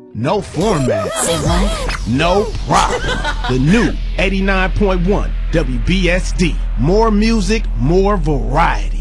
No format. Say what? No problem. The new 89.1 WBSD. More music, more variety.